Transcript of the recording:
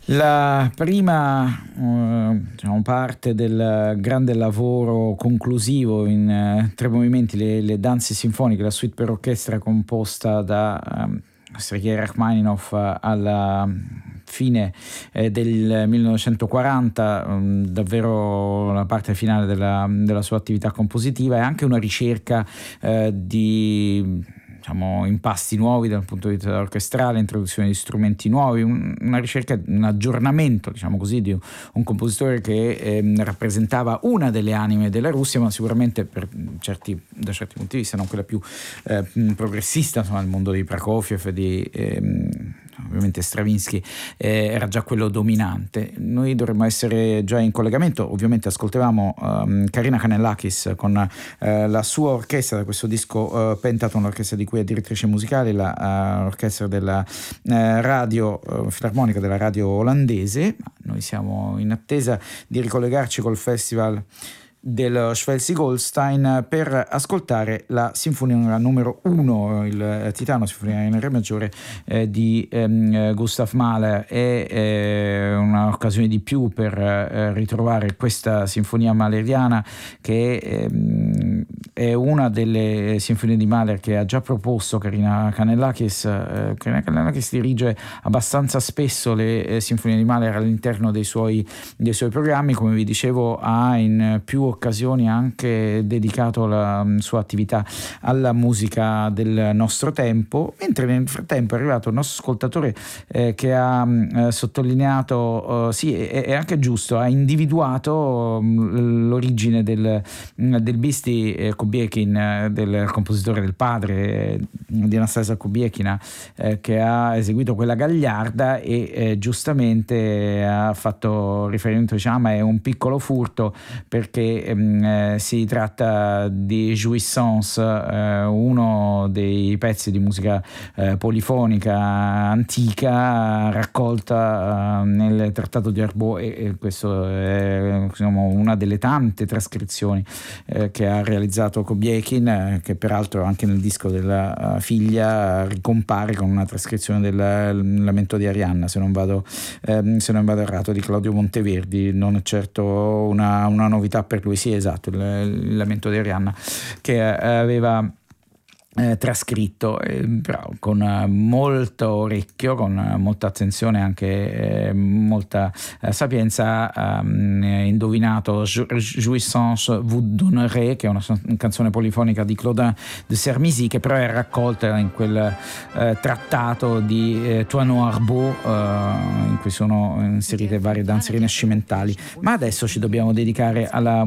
La prima diciamo, parte del grande lavoro conclusivo in tre movimenti, le danze sinfoniche, la suite per orchestra composta da Sergei Rachmaninov alla fine del 1940, davvero la parte finale della sua attività compositiva, e anche una ricerca di impasti nuovi dal punto di vista orchestrale, introduzione di strumenti nuovi, una ricerca, un aggiornamento, diciamo così, di un compositore che rappresentava una delle anime della Russia, ma sicuramente da certi punti di vista non quella più progressista, insomma, il mondo di Prokofiev e ovviamente Stravinsky era già quello dominante. Noi dovremmo essere già in collegamento, ovviamente ascoltavamo Karina Kanellakis con la sua orchestra da questo disco Pentaton, l'orchestra di cui è direttrice musicale, l'orchestra della radio filarmonica della radio olandese. Noi siamo in attesa di ricollegarci col festival del Schleswig-Holstein per ascoltare la sinfonia numero 1, il Titano, sinfonia in re maggiore di Gustav Mahler. È un'occasione di più per ritrovare questa sinfonia mahleriana, che è una delle sinfonie di Mahler che ha già proposto Karina Kanellakis. Karina Kanellakis dirige abbastanza spesso le sinfonie di Mahler all'interno dei suoi programmi. Come vi dicevo, ha in più occasioni anche dedicato la sua attività alla musica del nostro tempo, mentre nel frattempo è arrivato un nostro ascoltatore che ha sottolineato, sì, è anche giusto, ha individuato l'origine del Bisti Kubiekin, del compositore del padre di Anastasia Kubiekina, che ha eseguito quella gagliarda, e giustamente ha fatto riferimento, diciamo, è un piccolo furto, perché si tratta di Jouissance, uno dei pezzi di musica polifonica antica raccolta nel Trattato di Arbaud, e questo è una delle tante trascrizioni che ha realizzato Kubiekin, che peraltro anche nel disco della figlia ricompare con una trascrizione del Lamento di Arianna, se non vado errato, di Claudio Monteverdi. Non è certo una novità per lui. Sì, esatto, il Lamento di Arianna, che aveva trascritto, però con molto orecchio, con molta attenzione, anche molta sapienza, indovinato Jouissance vous donnerai, che è una canzone polifonica di Claudin de Sermisy, che però è raccolta in quel trattato di Toineau Arbaud, in cui sono inserite varie danze rinascimentali. Ma adesso ci dobbiamo dedicare alla